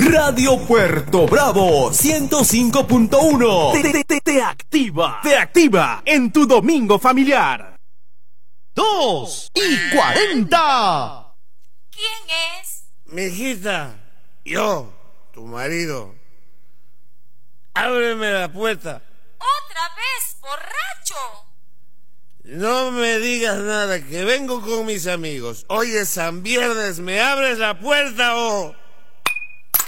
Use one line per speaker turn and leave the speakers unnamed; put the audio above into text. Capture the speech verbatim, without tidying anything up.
Radio Puerto Bravo ciento cinco punto uno.
Te, te, te, te activa. Te activa en tu domingo familiar. Dos y cuarenta.
¿Quién es?
Mi hijita, yo, tu marido. Ábreme la puerta.
¿Otra vez, borracho?
No me digas nada, que vengo con mis amigos. Hoy es San Viernes, ¿me abres la puerta o...?